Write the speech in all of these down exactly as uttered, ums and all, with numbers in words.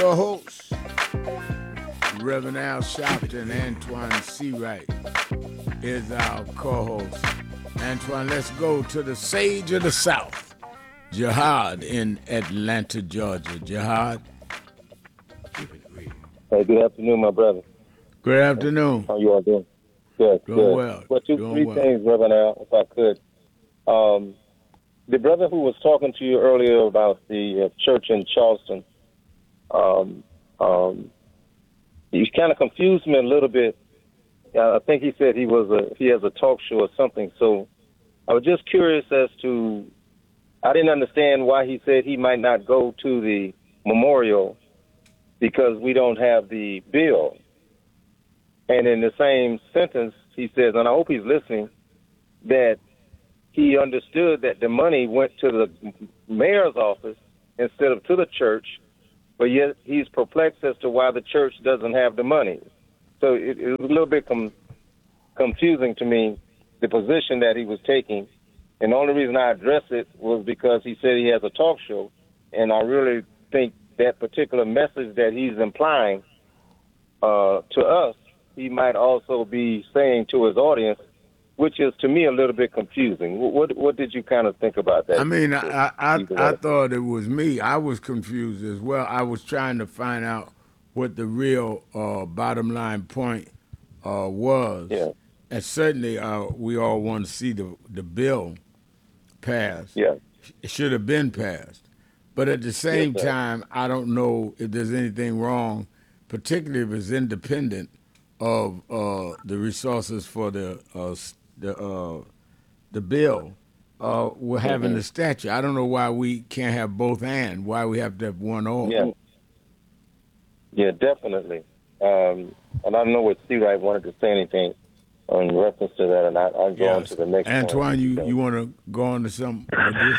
Your hosts, Reverend Al Sharpton, Antoine Seawright is our co-host. Antoine, let's go to the sage of the South, Jihad in Atlanta, Georgia. Jihad. Hey, good afternoon, my brother. Good afternoon. How you all doing? Good, Doing good. well. Well, two, Doing three well. things, Reverend Al, if I could. Um, the brother who was talking to you earlier about the uh, church in Charleston, um, um, he kind of confused me a little bit. Uh, I think he said he was a he has a talk show or something. So I was just curious as to, I didn't understand why he said he might not go to the memorial because we don't have the bill. And in the same sentence, he says, and I hope he's listening, that he understood that the money went to the mayor's office instead of to the church, but yet he's perplexed as to why the church doesn't have the money. So it, it was a little bit com- confusing to me, the position that he was taking. And the only reason I addressed it was because he said he has a talk show, and I really think that particular message that he's implying uh, to us, he might also be saying to his audience, which is to me a little bit confusing. What what, what did you kind of think about that? I mean, I, I, I thought it was me. I was confused as well. I was trying to find out what the real uh, bottom line point uh, was. Yeah. And certainly uh, we all want to see the, the bill passed. Yeah. It should have been passed. But at the same Yes, sir. time, I don't know if there's anything wrong, particularly if it's independent of uh, the resources for the uh, s- the uh, the bill. Uh, we're having Mhm. the statue. I don't know why we can't have both and, why we have to have one or. Yeah. Yeah, definitely. Um, and I don't know what Steve Wright wanted to say anything in reference to that, and I, I'll go on Yes. to the next Antoine, point. you, you want to go on to something with this?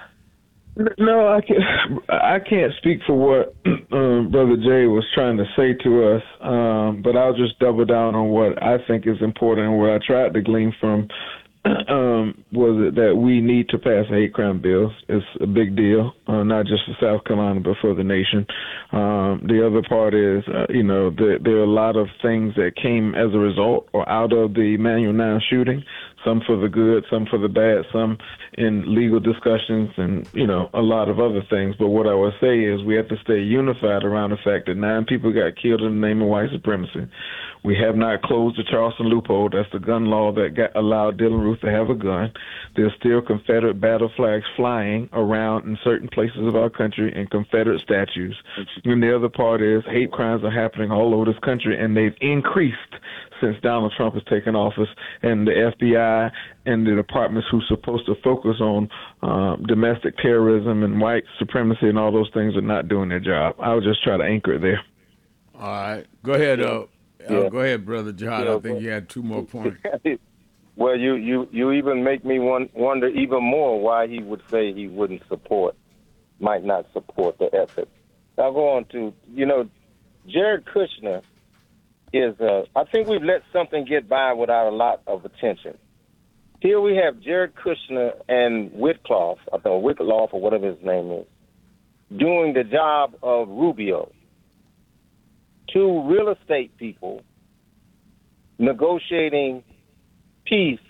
No, I can't. I can't speak for what um, Brother Jay was trying to say to us, um, but I'll just double down on what I think is important and what I tried to glean from um, was it that we need to pass a hate crime bill. It's a big deal, uh, not just for South Carolina, but for the nation. Um, the other part is, uh, you know, the, there are a lot of things that came as a result or out of the Manual nine shooting, some for the good, some for the bad, some in legal discussions and, you know, a lot of other things. But what I would say is we have to stay unified around the fact that nine people got killed in the name of white supremacy. We have not closed the Charleston loophole. That's the gun law that got, allowed Dylan Ruth to have a gun. There's still Confederate battle flags flying around in certain places of our country and Confederate statues. And the other part is hate crimes are happening all over this country, and they've increased since Donald Trump has taken office, and the F B I and the departments who's supposed to focus on uh, domestic terrorism and white supremacy and all those things are not doing their job. I'll just try to anchor it there. All right. Go ahead. Uh, Yeah. uh, go ahead, Brother Jihad. Yeah, I think but- you had two more points. Well, you, you, you even make me won- wonder even more why he would say he wouldn't support, might not support the effort. I'll go on to, you know, Jared Kushner is, uh, I think we've let something get by without a lot of attention. Here we have Jared Kushner and Whitclough, I think Whitclough or whatever his name is, doing the job of Rubio. Two real estate people negotiating peace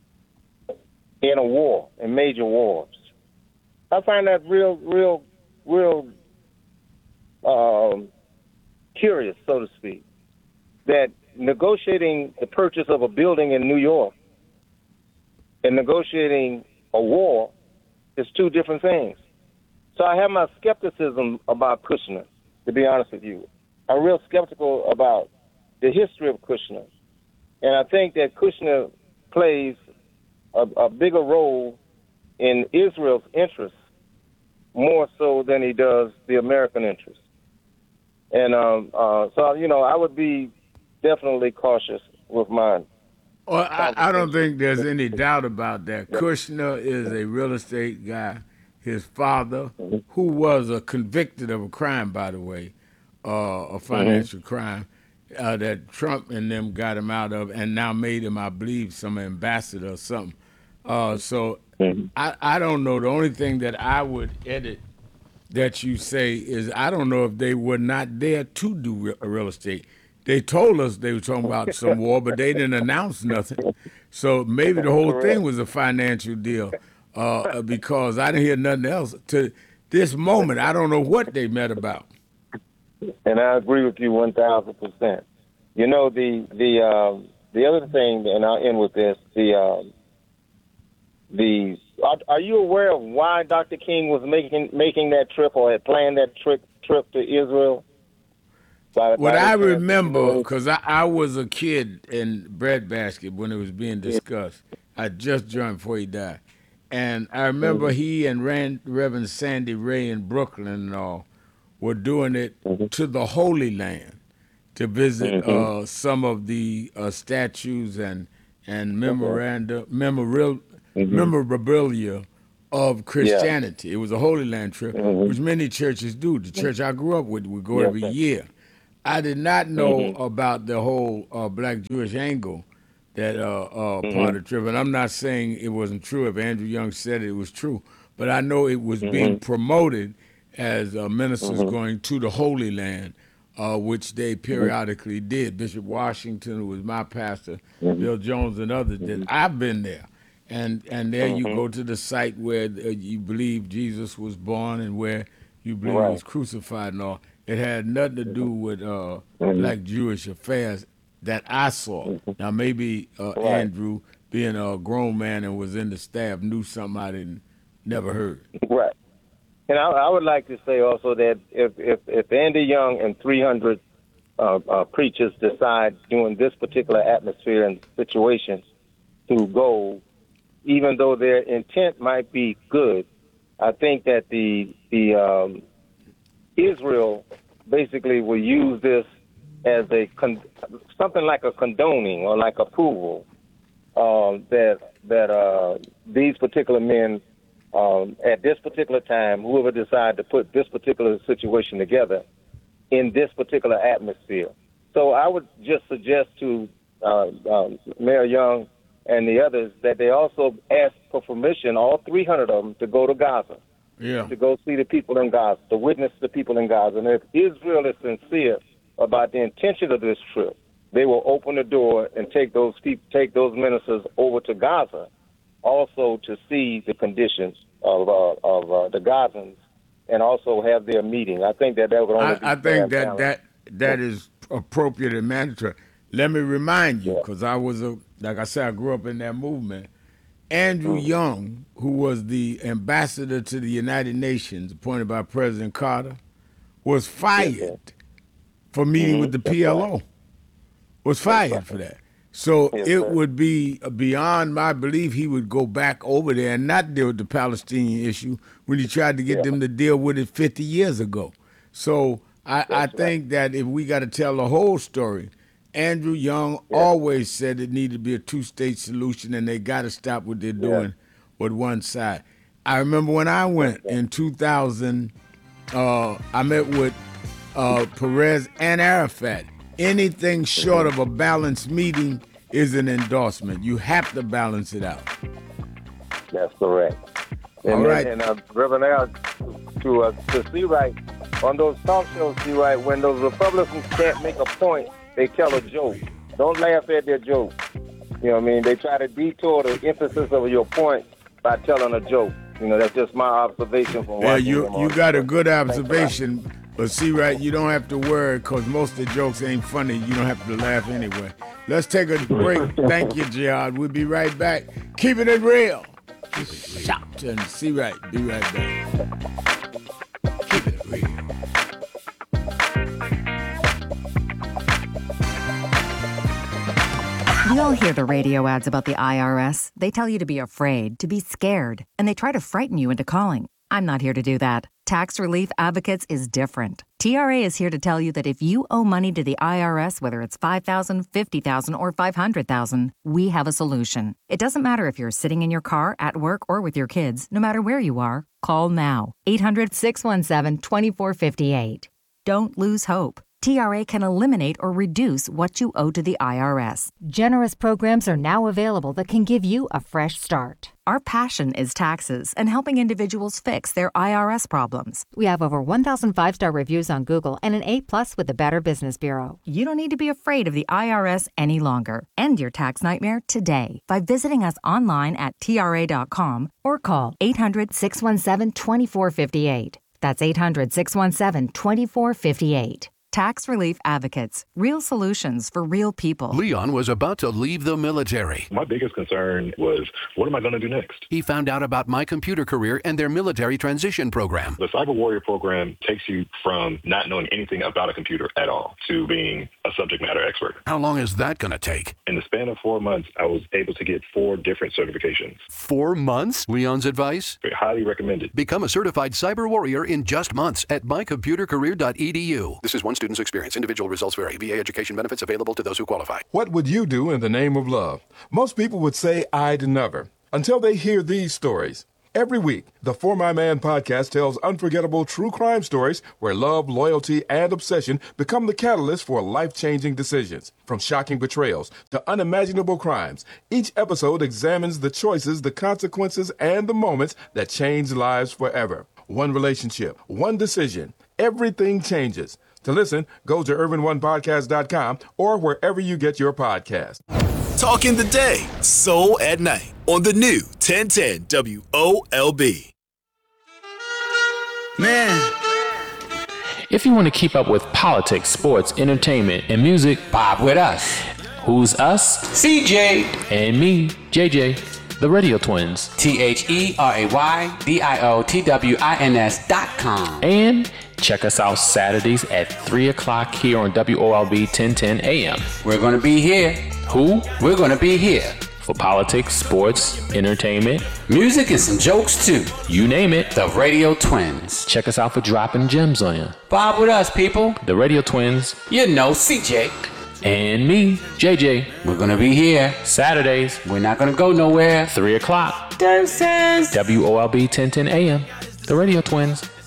in a war, in major wars. I find that real, real, real um, curious, so to speak, that negotiating the purchase of a building in New York and negotiating a war is two different things. So I have my skepticism about Kushner, to be honest with you. I'm real skeptical about the history of Kushner. And I think that Kushner plays a, a bigger role in Israel's interests more so than he does the American interest. And um, uh, so, you know, I would be definitely cautious with mine. Well, I, I don't think there's any doubt about that. Kushner is a real estate guy. His father, who was a convicted of a crime, by the way, uh, a financial mm-hmm. crime, uh, that Trump and them got him out of, and now made him, I believe, some ambassador or something. Uh, so mm-hmm. I, I don't know. The only thing that I would edit that you say is, I don't know if they were not there to do re- real estate. They told us they were talking about some war, but they didn't announce nothing. So maybe the whole Correct. thing was a financial deal, uh, because I didn't hear nothing else. To this moment, I don't know what they met about. And I agree with you one thousand percent. You know, the the um, the other thing, and I'll end with this. The um, the are, are you aware of why Doctor King was making making that trip or had planned that trip trip to Israel? By, What by I the- remember, because I, I was a kid in Breadbasket when it was being discussed. I just joined before he died. And I remember Mhm. he and Rand, Reverend Sandy Ray in Brooklyn and all were doing it Mhm. to the Holy Land to visit Mhm. uh, some of the uh, statues and and memoranda, memorial, Mhm. memorabilia of Christianity. It was a Holy Land trip, Mhm. which many churches do. The church I grew up with would go Yes, every sir. year. I did not know Mhm. about the whole uh, black Jewish angle that uh, uh, part of Mhm. the trip. And I'm not saying it wasn't true. If Andrew Young said it, it was true. But I know it was being Mhm. promoted as uh, ministers Mhm. going to the Holy Land, uh, which they periodically did. Bishop Washington, who was my pastor, Mhm. Bill Jones, and others did. I've been there. And, and there you Mhm. go to the site where uh, you believe Jesus was born and where you believe he Right. was crucified and all. It had nothing to do with uh, Mhm. black Jewish affairs that I saw. Mhm. Now, maybe uh, Right. Andrew, being a grown man and was in the staff, knew something I didn't never heard. Right. And I, I would like to say also that if if, if Andy Young and three hundred uh, uh, preachers decide during this particular atmosphere and situation to go, even though their intent might be good, I think that the the um, Israel basically will use this as a con- something like a condoning or like approval um, that that uh, these particular men um, at this particular time, whoever decide to put this particular situation together in this particular atmosphere. So I would just suggest to uh, um, Mayor Young and the others that they also ask for permission, all three hundred of them, to go to Gaza, Yeah. to go see the people in Gaza, to witness the people in Gaza. And if Israel is sincere about the intention of this trip, they will open the door and take those people, take those ministers over to Gaza, also to see the conditions of uh, of uh, the Gazans, and also have their meeting. I think that that would only be I, I fair think and that balanced. that that is appropriate and mandatory. Let me remind you, Yeah. because I was a like I said, I grew up in that movement. Andrew Mhm. Young, who was the ambassador to the United Nations appointed by President Carter, was Yes, fired sir. for meeting with Mhm. the That's right. P L O. Was That's fired right. for that. So Yes, it sir. would be beyond my belief he would go back over there and not deal with the Palestinian issue when he tried to get Yeah. them to deal with it fifty years ago. So I, I That's right. think that if we got to tell the whole story, Andrew Young Yeah. always said it needed to be a two-state solution and they got to stop what they're Yeah. doing with one side. I remember when I went in two thousand, uh, I met with uh, Perez and Arafat. Anything short of a balanced meeting is an endorsement. You have to balance it out. That's correct. And, All right. and, and uh, Reverend Al, to uh, to see right on those talk shows, see right when those Republicans can't make a point, they tell a joke. Don't laugh at their joke. You know what I mean? They try to detour the emphasis of your point by telling a joke. You know, that's just my observation from Yeah, watching you them you on got a the show. good Thanks a lot. observation, but see, right, you don't have to worry because most of the jokes ain't funny. You don't have to laugh anyway. Let's take a break. Thank you, Jihad. We'll be right back. Keeping it real. Shout and see right. Be right back. Keeping it real. We all hear the radio ads about the I R S. They tell you to be afraid, to be scared, and they try to frighten you into calling. I'm not here to do that. Tax Relief Advocates is different. T R A is here to tell you that if you owe money to the I R S, whether it's five thousand dollars, fifty thousand dollars, or five hundred thousand dollars, we have a solution. It doesn't matter if you're sitting in your car, at work, or with your kids. No matter where you are, call now. eight hundred, six one seven, two four five eight. Don't lose hope. T R A can eliminate or reduce what you owe to the I R S. Generous programs are now available that can give you a fresh start. Our passion is taxes and helping individuals fix their I R S problems. We have over one thousand five-star reviews on Google and an A plus with the Better Business Bureau. You don't need to be afraid of the I R S any longer. End your tax nightmare today by visiting us online at T R A dot com or call eight hundred, six one seven, two four five eight. That's eight hundred, six one seven, two four five eight. Tax Relief Advocates. Real solutions for real people. Leon was about to leave the military. My biggest concern was, what am I going to do next? He found out about My Computer Career and their military transition program. The Cyber Warrior program takes you from not knowing anything about a computer at all to being a subject matter expert. How long is that going to take? In the span of four months, I was able to get four different certifications. Four months? Leon's advice? Highly recommended. Become a certified cyber warrior in just months at my computer career dot e d u. This is one student's experience. Individual results vary. V A education benefits available to those who qualify. What would you do in the name of love? Most people would say I'd never, until they hear these stories. Every week, the For My Man podcast tells unforgettable true crime stories where love, loyalty, and obsession become the catalyst for life-changing decisions. From shocking betrayals to unimaginable crimes, each episode examines the choices, the consequences, and the moments that change lives forever. One relationship, one decision, everything changes. To listen, go to urban one podcast dot com or wherever you get your podcast. Talk in the day, soul at night on the new ten ten W O L B. Man. If you want to keep up with politics, sports, entertainment, and music, Bob with us. Who's us? C J. And me, J J. The Radio Twins. T H E R A Y D I O T W I N S dot com. And check us out Saturdays at three o'clock here on W O L B ten ten A M. We're going to be here. Who? We're going to be here. For politics, sports, entertainment, music, and some jokes too. You name it. The Radio Twins. Check us out for dropping gems on you. Bob with us, people. The Radio Twins. You know C J. And me, J J. We're going to be here. Saturdays. We're not going to go nowhere. three o'clock. Deuces. W O L B ten ten A M. The Radio Twins.